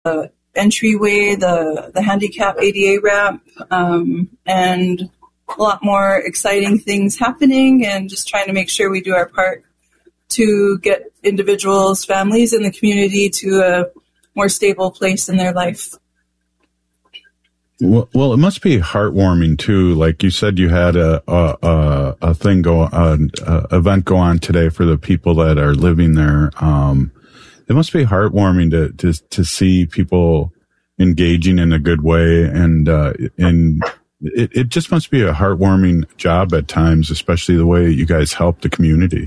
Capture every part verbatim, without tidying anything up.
the entryway, the, the handicap A D A ramp, um, and a lot more exciting things happening, and just trying to make sure we do our part to get individuals, families in the community to a more stable place in their life. Well, well, it must be heartwarming too. Like you said, you had a a, a, a thing go, an event go on today for the people that are living there. Um, it must be heartwarming to to to see people engaging in a good way, and uh, and it it just must be a heartwarming job at times, especially the way you guys help the community.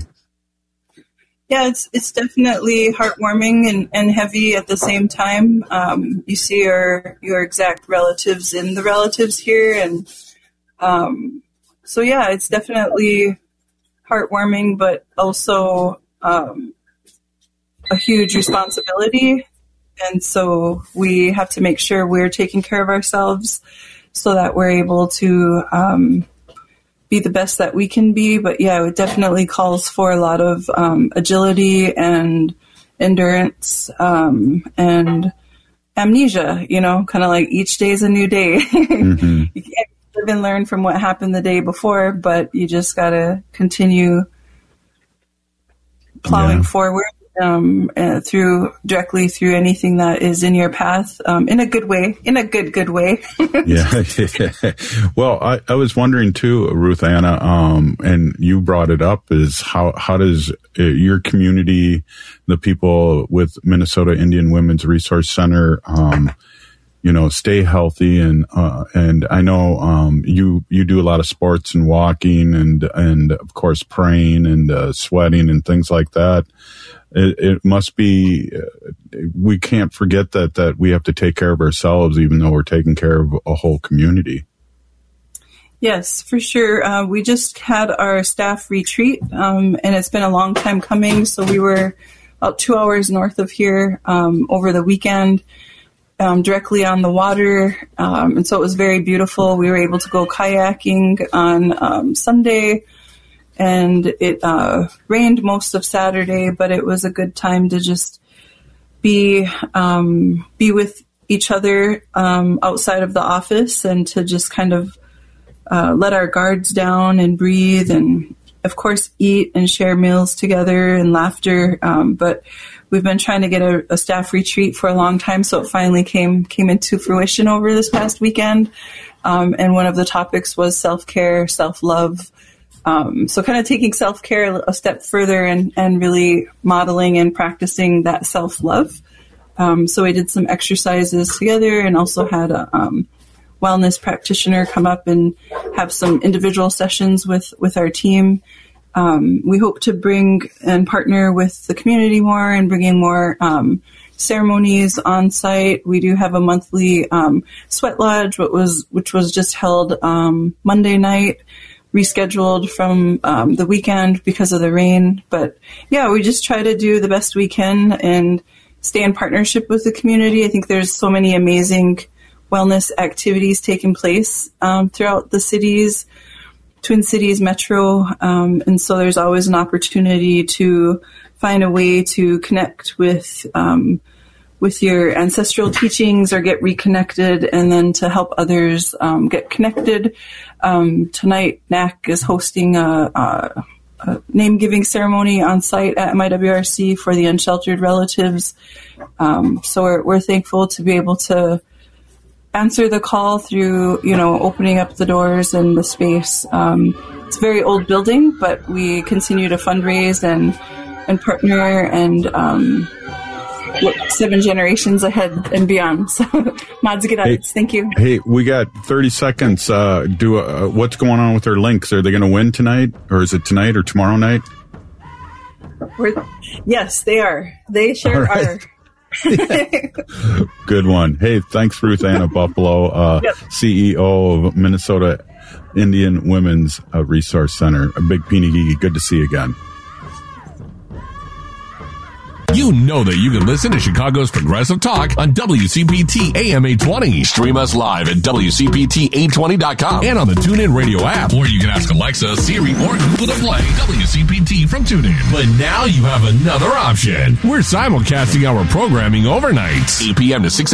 Yeah, it's it's definitely heartwarming and, and heavy at the same time. Um, you see your your exact relatives in the relatives here, and um, so yeah, it's definitely heartwarming, but also um, a huge responsibility. And so we have to make sure we're taking care of ourselves so that we're able to um, be the best that we can be. But yeah, it definitely calls for a lot of um, agility and endurance um, and amnesia, you know, kind of like each day is a new day. Mm-hmm. You can't live and learn from what happened the day before, but you just got to continue plowing yeah. forward um, uh, through directly through anything that is in your path um, in a good way, in a good, good way. yeah. Well, I, I was wondering too, Ruth Anna, um, and you brought it up, is how, how does uh, your community, the people with Minnesota Indian Women's Resource Center, um, you know, stay healthy? And, uh, and I know, um, you, you do a lot of sports and walking and, and of course praying and, uh, sweating and things like that. It, it must be, uh, we can't forget that, that we have to take care of ourselves, even though we're taking care of a whole community. Yes, for sure. Uh, we just had our staff retreat, um, and it's been a long time coming. So we were about two hours north of here, um, over the weekend, um, directly on the water. Um, and so it was very beautiful. We were able to go kayaking on, um, Sunday. And it uh, rained most of Saturday, but it was a good time to just be um, be with each other um, outside of the office, and to just kind of uh, let our guards down and breathe, and of course eat and share meals together and laughter. Um, but we've been trying to get a, a staff retreat for a long time, so it finally came came into fruition over this past weekend. Um, and one of the topics was self-care, self-love. Um, so kind of taking self-care a step further, and, and really modeling and practicing that self-love. Um, so we did some exercises together, and also had a um, wellness practitioner come up and have some individual sessions with, with our team. Um, we hope to bring and partner with the community more, and bringing more um, ceremonies on site. We do have a monthly um, sweat lodge, which was, which was just held um, Monday night, rescheduled from um, the weekend because of the rain. But yeah, we just try to do the best we can and stay in partnership with the community. I think there's so many amazing wellness activities taking place um, throughout the cities, Twin Cities Metro. Um, and so there's always an opportunity to find a way to connect with um, with your ancestral teachings, or get reconnected, and then to help others um, get connected. Um, tonight, N A C is hosting a, a, a name-giving ceremony on site at M I W R C for the unsheltered relatives. Um, so we're, we're thankful to be able to answer the call through, you know, opening up the doors and the space. Um, it's a very old building, but we continue to fundraise and and partner and um, look seven generations ahead and beyond. So, Mads hey, thank you. Hey, we got thirty seconds. Uh, do uh, what's going on with their links? Are they going to win tonight, or is it tonight or tomorrow night? We're, yes, they are. They sure right. are. Good one. Hey, thanks, Ruth Anna Buffalo, uh, yep. C E O of Minnesota Indian Women's uh, Resource Center. A big Pinigigi. Good to see you again. You know that you can listen to Chicago's Progressive Talk on W C P T A M eight twenty. Stream us live at W C P T eight twenty dot com and on the TuneIn Radio app. Or you can ask Alexa, Siri, or Google to play W C P T from TuneIn. But now you have another option. We're simulcasting our programming overnight, eight p.m. to six